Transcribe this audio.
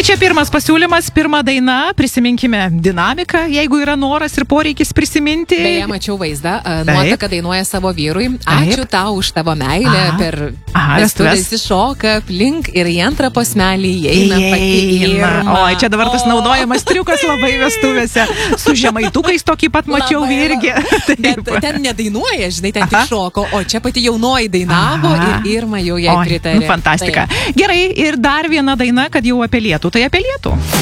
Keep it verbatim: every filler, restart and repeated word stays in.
Tai čia pirmas pasiūlymas, pirma daina, prisiminkime dinamiką, jeigu yra noras ir poreikis prisiminti. Beje, mačiau vaizdą, nuotaka dainuoja savo vyrui, ačiū tau už tavo meilę, aha, per vestuvės iššoka, aplink ir į antrą posmelį įeina pati Irma. Oi, čia dabar tas naudojamas triukas labai vestuvėse, su žemaitukais tokį pat mačiau irgi. Bet ten nedainuoja, žinai, ten tik šoko, o čia pati jaunoji dainavo aha. ir Irma jau jai pritarė. Fantastika. Gerai, ir dar viena daina, kad jau apie lietų, tai apie lietų.